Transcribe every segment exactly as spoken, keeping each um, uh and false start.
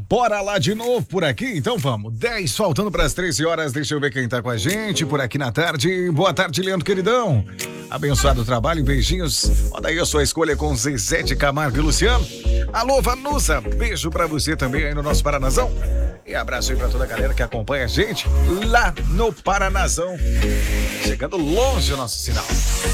Bora lá de novo por aqui, então vamos. dez faltando para as treze horas, deixa eu ver quem tá com a gente por aqui na tarde. Boa tarde, Leandro queridão. Abençoado trabalho, beijinhos. Olha aí a sua escolha com Zezé de Camargo e Luciano. Alô, Vanusa, beijo pra você também aí no nosso Paranazão. E abraço aí pra toda a galera que acompanha a gente lá no Paranazão. Chegando longe o nosso sinal.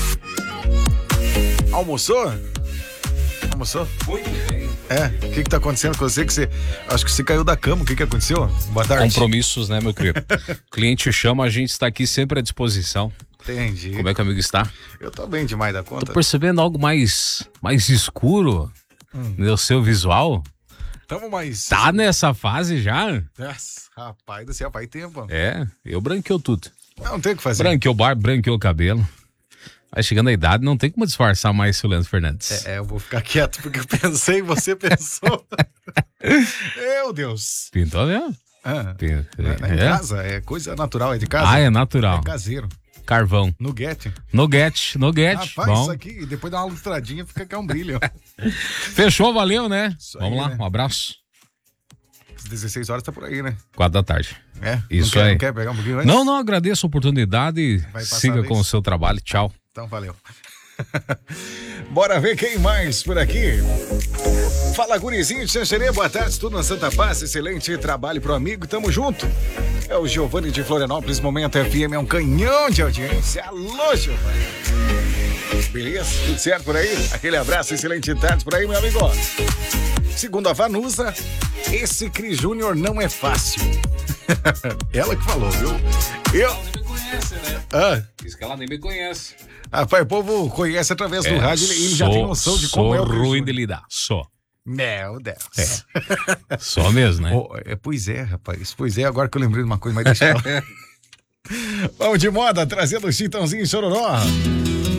Almoçou? Almoçou? Muito bem. É, o que que tá acontecendo com você? Que você acho que você caiu da cama, o que que aconteceu? Boa tarde. Compromissos, né, meu querido? O cliente chama, a gente está aqui sempre à disposição. Entendi. Como é que o amigo está? Eu tô bem demais da conta. Tô percebendo algo mais, mais escuro hum. no seu visual? Tamo mais... Tá nessa fase já? Nossa, rapaz do céu, faz tempo. É, eu branqueou tudo. Não, não tem o que fazer. Branqueou o barba, branqueou o cabelo. Vai chegando a idade, não tem como disfarçar mais seu Leandro Fernandes. É, eu vou ficar quieto porque eu pensei, você pensou. Meu Deus. Pintou mesmo? Ah, Pintou. É, é, é casa, é coisa natural, é de casa. Ah, é natural. É caseiro. Carvão. Nuguete. Nuguete, nuguete. Rapaz, bom. Isso aqui, depois dá uma lustradinha, fica que é um brilho. Fechou, valeu, né? Isso Vamos aí, lá, né? um abraço. Às dezesseis horas tá por aí, né? Quatro da tarde. É? Isso não quer, aí. Não quer pegar um pouquinho antes? Não, não, agradeço a oportunidade. Vai passar Siga a com vez? o seu trabalho. Tchau. Então valeu. Bora ver quem mais por aqui. Fala, gurizinho de Xanxerê, boa tarde, tudo na Santa Paz, excelente trabalho pro amigo, tamo junto. É o Giovanni de Florianópolis, Momento F M é um canhão de audiência. Alô, Giovanni. Beleza? Tudo certo por aí? Aquele abraço, excelente tarde por aí, meu amigo. Segundo a Vanusa, esse Cris Júnior não é fácil. Ela que falou, viu? Eu... Ela nem me conhece, né? Ah. Diz que ela nem me conhece. Rapaz, o povo conhece através do É, rádio, ele sou, já tem noção de como sou é o Cris ruim Júnior. de lidar, só. Meu Deus. É. Só mesmo, né? Oh, é, pois é, rapaz. Pois é, agora que eu lembrei de uma coisa, mas deixa eu... Vamos de moda, trazendo o Chitãozinho e Chororó.